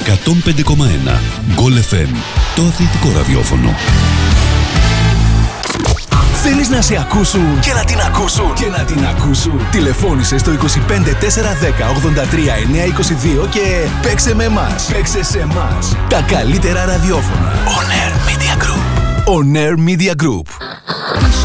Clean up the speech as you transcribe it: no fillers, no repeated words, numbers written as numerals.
105,1 Goal FM, το αθλητικό ραδιόφωνο. Θέλεις να σε ακούσουν και να την ακούσουν και να την ακούσουν? Τηλεφώνησε στο 25 410 83 922 και παίξε με εμάς. Παίξε σε εμάς. Τα καλύτερα ραδιόφωνα. On Air Media Group. On Air Media Group.